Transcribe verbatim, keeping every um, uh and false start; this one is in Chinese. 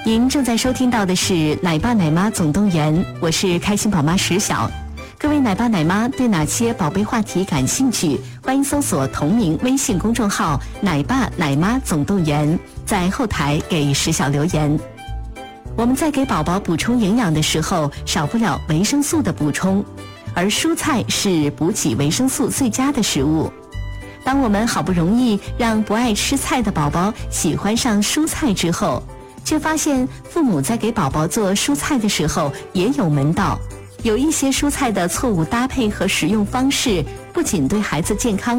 您正在收听到的是奶爸奶妈总动员，我是开心宝妈石晓。各位奶爸奶妈对哪些宝贝话题感兴趣？欢迎搜索同名微信公众号奶爸奶妈总动员，在后台给石晓留言。我们在给宝宝补充营养的时候，少不了维生素的补充，而蔬菜是补给维生素最佳的食物。当我们好不容易让不爱吃菜的宝宝喜欢上蔬菜之后，却发现父母在给宝宝做蔬菜的时候也有门道。有一些蔬菜的错误搭配和食用方式，不仅对孩子健康